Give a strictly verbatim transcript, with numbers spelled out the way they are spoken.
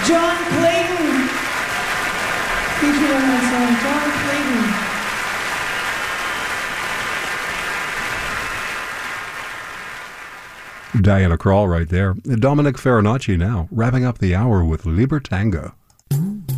John Clayton. Featured on that song, John Clayton. Diana Krall right there. Dominic Farinacci now, wrapping up the hour with Libertanga.